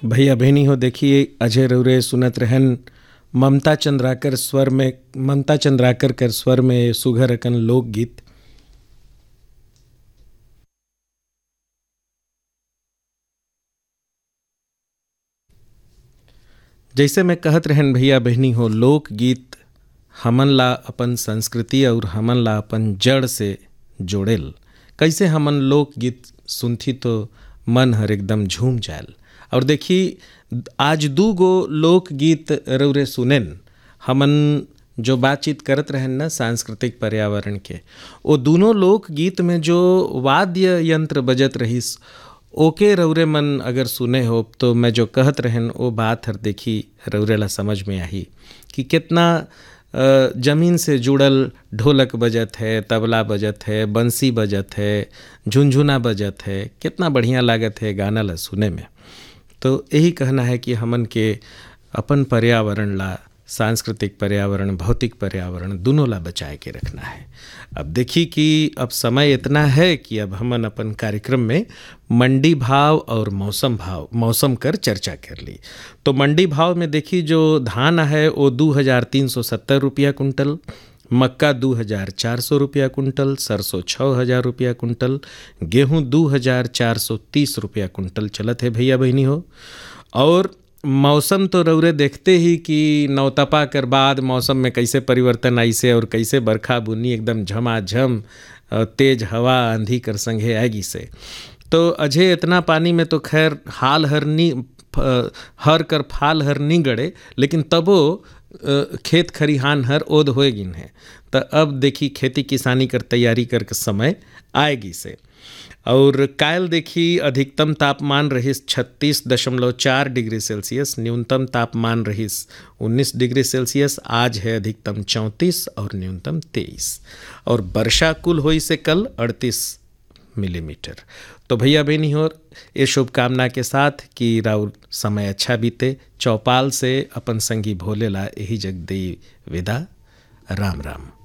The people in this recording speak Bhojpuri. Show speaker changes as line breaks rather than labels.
भैया बहनी हो देखिए अजय रउरे सुनत रहन ममता चंद्राकर कर स्वर में सुघर अकन लोकगीत। जैसे मैं कहत रहन भैया बहनी हो, लोकगीत हमन ला अपन संस्कृति और हमन ला अपन जड़ से जोड़ेल। कैसे हमन लोकगीत सुनथी तो मन हर एकदम झूम जायल। और देखी आज दू गो लोकगीत रउरे सुनेन हमन जो बातचीत करत रहन ना सांस्कृतिक पर्यावरण के, वो दोनों लोकगीत में जो वाद्य यंत्र बजत रहिस ओके रउरे मन अगर सुने हो तो मैं जो कहत रहन वो बात हर देखी रउरे ला समझ में आई कि कितना जमीन से जुड़ल ढोलक बजत है, तबला बजत है, बंसी बजत है, झुनझुना बजत है, कितना बढ़िया लागत है गाना ला सुने में। तो यही कहना है कि हमन के अपन पर्यावरण ला, सांस्कृतिक पर्यावरण, भौतिक पर्यावरण दोनों ला बचाए के रखना है। अब देखी कि अब समय इतना है कि अब हमन अपन कार्यक्रम में मंडी भाव और मौसम कर चर्चा कर ली। तो मंडी भाव में देखी जो धान है वो 2370 रुपया कुंटल, मक्का 2400 रुपया कुंटल, सरसों 6000 रुपया कुंटल, गेहूँ 2430 रुपया कुंटल चलत है भैया बहनी हो। और मौसम तो रउरे देखते ही कि नौतपा कर बाद मौसम में कैसे परिवर्तन आइसे और कैसे बरखा बुनी एकदम झमाझम तेज हवा आंधी कर संगे आएगी से। तो अझे इतना पानी में तो खैर हर कर फाल हर नहीं गड़े, लेकिन तबो खेत खरिहान हर ओध होएगिन है। तो अब देखी खेती किसानी कर तैयारी कर समय आएगी से। और काल देखी अधिकतम तापमान रहिस 36.4 डिग्री सेल्सियस, न्यूनतम तापमान रहिस 19 डिग्री सेल्सियस। आज है अधिकतम 34 और न्यूनतम 23। और वर्षा कुल हुई से कल 38 मिलीमीटर। तो भैया बहनी हो ये शुभकामना के साथ कि राउर समय अच्छा बीते, चौपाल से अपन संगी भोले ला यही जग दे विदा। राम राम।